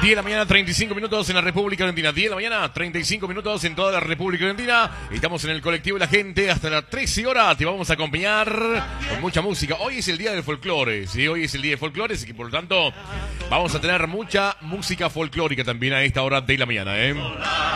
10 de la mañana, 35 minutos en la República Argentina. 10 de la mañana, 35 minutos en toda la República Argentina. Estamos en el colectivo de la gente hasta las 13 horas. Te vamos a acompañar con mucha música. Hoy es el día del folclore, ¿sí? Hoy es el día del folclore, así que por lo tanto vamos a tener mucha música folclórica también a esta hora de la mañana, ¿eh?